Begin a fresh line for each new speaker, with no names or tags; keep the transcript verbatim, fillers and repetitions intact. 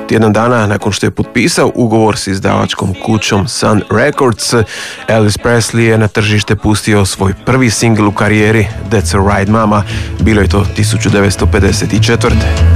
Tjedan dana nakon što je potpisao ugovor s izdavačkom kućom Sun Records, Elvis Presley je na tržište pustio svoj prvi singl u karijeri, That's Alright Mama. Bilo je to tisuću devetsto pedeset četvrte.